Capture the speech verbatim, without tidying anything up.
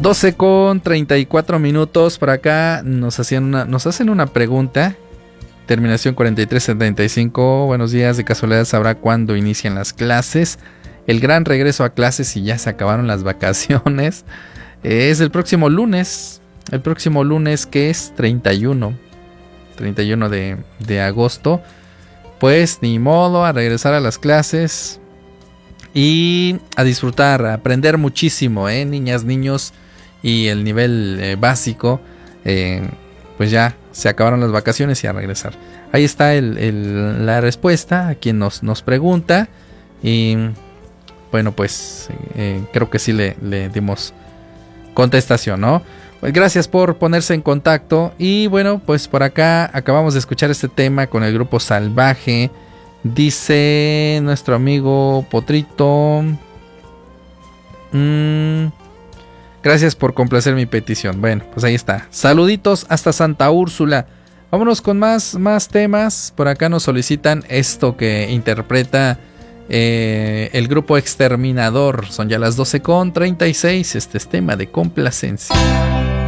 doce con treinta y cuatro minutos. Por acá nos, hacían una, nos hacen una pregunta. Terminación cuarenta y tres setenta y cinco. Buenos días, de casualidad sabrá cuándo inician las clases. El gran regreso a clases y ya se acabaron las vacaciones. Es el próximo lunes. El próximo lunes que es treinta y uno. treinta y uno de, de agosto. Pues ni modo, a regresar a las clases. Y a disfrutar, a aprender muchísimo, ¿eh? Niñas, niños y el nivel eh, básico. Eh, pues ya se acabaron las vacaciones y a regresar. Ahí está el, el, la respuesta a quien nos, nos pregunta. Y bueno, pues eh, creo que sí le, le dimos contestación, ¿no? Pues gracias por ponerse en contacto. Y bueno, pues por acá acabamos de escuchar este tema con el grupo Salvaje. Dice nuestro amigo Potrito. Mmm, gracias por complacer mi petición. Bueno, pues ahí está. Saluditos hasta Santa Úrsula. Vámonos con más, más temas. Por acá nos solicitan esto que interpreta eh, el grupo Exterminador. Son ya las doce con treinta y seis. Este es tema de complacencia.